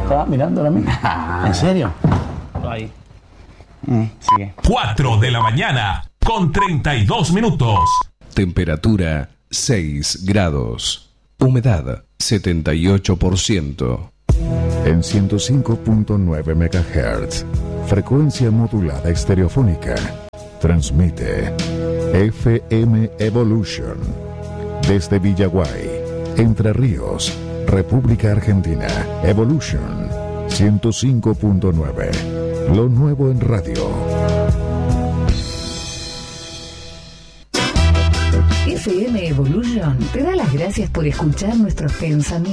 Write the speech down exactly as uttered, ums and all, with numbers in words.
estaba mirando la mina. ¿En serio? Ahí. Mm, sigue. cuatro de la mañana con treinta y dos minutos. Temperatura seis grados. Humedad setenta y ocho por ciento. En ciento cinco punto nueve megahertz. Frecuencia modulada estereofónica. Transmite F M Evolution. Desde Villaguay, Entre Ríos, República Argentina. Evolution ciento cinco punto nueve. Lo nuevo en radio. F M Evolution te da las gracias por escuchar nuestros pensamientos.